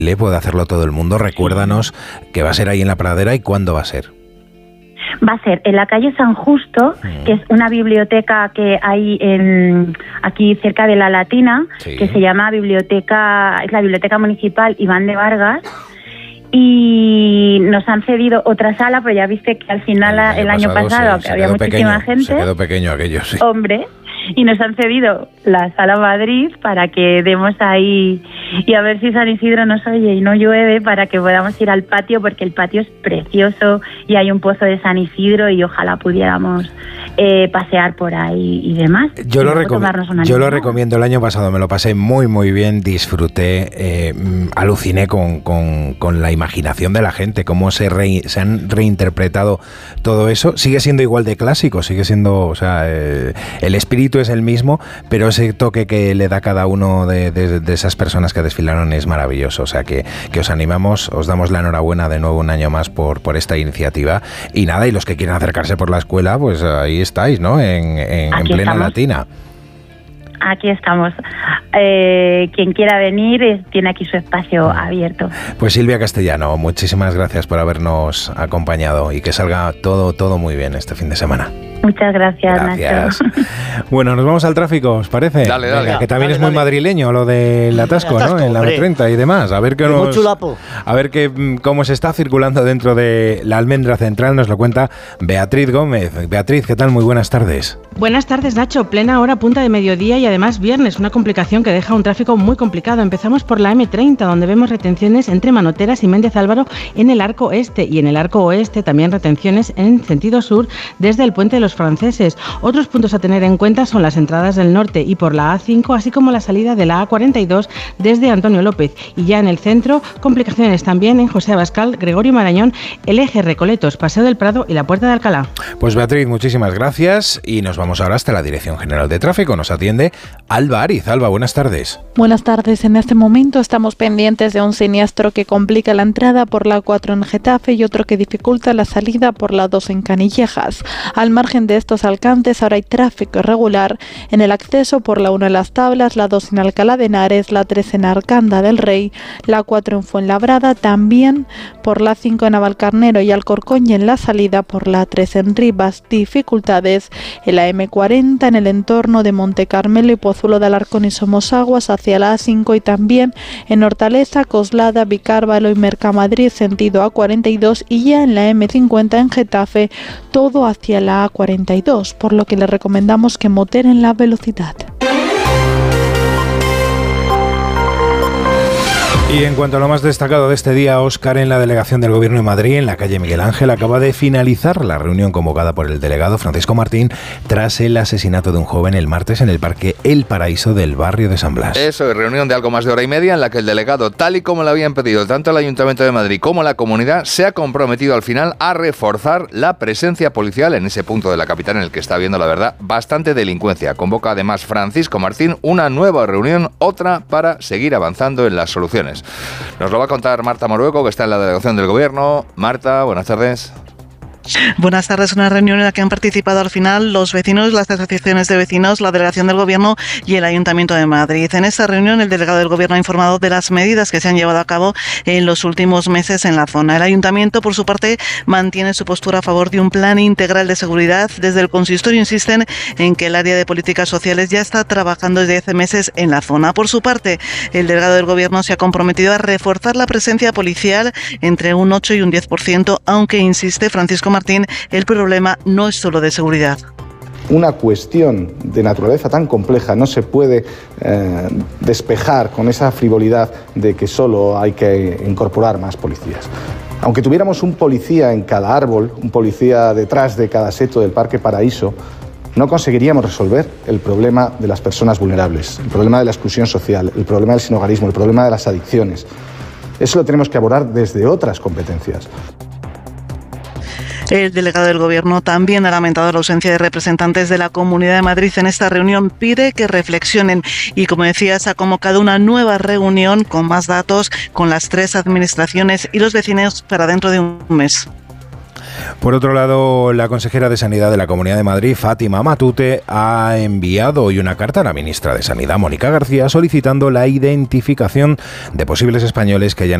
puede hacerlo todo el mundo. Recuérdanos que va a ser ahí en la Pradera y cuándo va a ser. Va a ser en la calle San Justo, que es una biblioteca que hay aquí cerca de la Latina, que se llama es la Biblioteca Municipal Iván de Vargas. Y nos han cedido otra sala, pero ya viste que al final el año pasado que había muchísima gente. Se quedó pequeño aquello, sí. Hombre, y nos han cedido la Sala Madrid para que demos ahí y a ver si San Isidro nos oye y no llueve, para que podamos ir al patio, porque el patio es precioso y hay un pozo de San Isidro y ojalá pudiéramos pasear por ahí y demás. Yo lo recomiendo. El año pasado me lo pasé muy muy bien, disfruté, aluciné con la imaginación de la gente, cómo se han reinterpretado todo eso. Sigue siendo igual de clásico, sigue siendo, o sea, el espíritu es el mismo, pero ese toque que le da cada uno de esas personas que desfilaron es maravilloso. O sea que os animamos, os damos la enhorabuena de nuevo un año más por esta iniciativa. Y nada, y los que quieran acercarse por la escuela, pues ahí estáis, ¿no? En plena estamos. Latina. Aquí estamos. Quien quiera venir tiene aquí su espacio abierto. Pues Silvia Castellano, muchísimas gracias por habernos acompañado y que salga todo muy bien este fin de semana. Muchas gracias, Nacho. Bueno, nos vamos al tráfico, ¿os parece? Dale. Venga, que también es muy madrileño lo del atasco, ¿no? En la B30 y demás. A ver cómo se está circulando dentro de la Almendra Central, nos lo cuenta Beatriz Gómez. Beatriz, ¿qué tal? Muy buenas tardes. Buenas tardes, Nacho. Plena hora punta de mediodía y además viernes, una complicación que deja un tráfico muy complicado. Empezamos por la M30, donde vemos retenciones entre Manoteras y Méndez Álvaro en el arco este, y en el arco oeste también retenciones en sentido sur desde el Puente de los Franceses. Otros puntos a tener en cuenta son las entradas del norte y por la A5, así como la salida de la A42 desde Antonio López. Y ya en el centro, complicaciones también en José Abascal, Gregorio Marañón, el eje Recoletos, Paseo del Prado y la Puerta de Alcalá. Pues Beatriz, muchísimas gracias y nos vamos ahora hasta la Dirección General de Tráfico. Nos atiende Alba Ariz. Alba, buenas tardes. Buenas tardes. En este momento estamos pendientes de un siniestro que complica la entrada por la 4 en Getafe y otro que dificulta la salida por la 2 en Canillejas. Al margen de estos alcances, ahora hay tráfico irregular en el acceso por la 1 en Las Tablas, la 2 en Alcalá de Henares, la 3 en Arcanda del Rey, la 4 en Fuenlabrada, también por la 5 en Navalcarnero y Alcorcón, y en la salida por la 3 en Rivas. Dificultades en la M40 en el entorno de Monte Carmelo y Pozuelo de Alarcón y Somosaguas hacia la A5, y también en Hortaleza, Coslada, Vicárvalo y Mercamadrid sentido A42, y ya en la M50 en Getafe todo hacia la A42, por lo que le recomendamos que moderen la velocidad. Y en cuanto a lo más destacado de este día, Óscar, en la delegación del Gobierno de Madrid, en la calle Miguel Ángel, acaba de finalizar la reunión convocada por el delegado Francisco Martín tras el asesinato de un joven el martes en el Parque El Paraíso del barrio de San Blas. Eso es, reunión de algo más de hora y media en la que el delegado, tal y como le habían pedido tanto el Ayuntamiento de Madrid como la comunidad, se ha comprometido al final a reforzar la presencia policial en ese punto de la capital en el que está habiendo, la verdad, bastante delincuencia. Convoca además Francisco Martín una nueva reunión, otra para seguir avanzando en las soluciones. Nos lo va a contar Marta Morueco, que está en la delegación del Gobierno. Marta, buenas tardes. Buenas tardes. Una reunión en la que han participado al final los vecinos, las asociaciones de vecinos, la delegación del Gobierno y el Ayuntamiento de Madrid. En esta reunión el delegado del Gobierno ha informado de las medidas que se han llevado a cabo en los últimos meses en la zona. El Ayuntamiento, por su parte, mantiene su postura a favor de un plan integral de seguridad. Desde el consistorio insisten en que el área de políticas sociales ya está trabajando desde hace meses en la zona. Por su parte, el delegado del Gobierno se ha comprometido a reforzar la presencia policial entre un 8 y un 10%, aunque insiste Francisco Martín, el problema no es solo de seguridad. Una cuestión de naturaleza tan compleja no se puede despejar con esa frivolidad de que solo hay que incorporar más policías. Aunque tuviéramos un policía en cada árbol, un policía detrás de cada seto del Parque Paraíso, no conseguiríamos resolver el problema de las personas vulnerables, el problema de la exclusión social, el problema del sinhogarismo, el problema de las adicciones. Eso lo tenemos que abordar desde otras competencias. El delegado del Gobierno también ha lamentado la ausencia de representantes de la Comunidad de Madrid en esta reunión. Pide que reflexionen y, como decía, se ha convocado una nueva reunión con más datos con las 3 administraciones y los vecinos para dentro de un mes. Por otro lado, la consejera de Sanidad de la Comunidad de Madrid, Fátima Matute, ha enviado hoy una carta a la ministra de Sanidad, Mónica García, solicitando la identificación de posibles españoles que hayan